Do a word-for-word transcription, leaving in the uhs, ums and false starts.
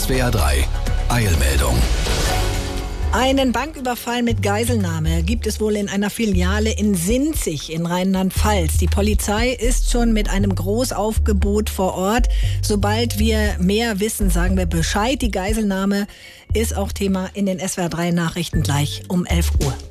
S W R drei Eilmeldung. Einen Banküberfall mit Geiselnahme gibt es wohl in einer Filiale in Sinzig in Rheinland-Pfalz. Die Polizei ist schon mit einem Großaufgebot vor Ort. Sobald wir mehr wissen, sagen wir Bescheid. Die Geiselnahme ist auch Thema in den S W R drei Nachrichten gleich um elf Uhr.